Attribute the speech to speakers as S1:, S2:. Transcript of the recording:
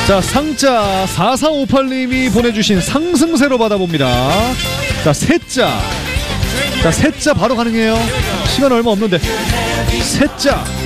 S1: 자, 상자 4458님이 보내주신 상승세로 받아봅니다. 자, 셋자. 자, 셋자 바로 가능해요. 시간 얼마 없는데. 셋자.